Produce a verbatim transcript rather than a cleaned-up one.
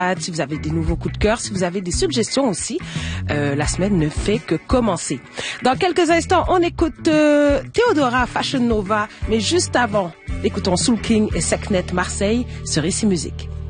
si vous avez des nouveaux coups de cœur, si vous avez des suggestions aussi, euh, la semaine ne fait que commencer. Dans quelques instants, on écoute euh, Théodora Fashion Nova, mais juste avant, écoutons Soul King et Sekhmet Marseille sur Ici Musique.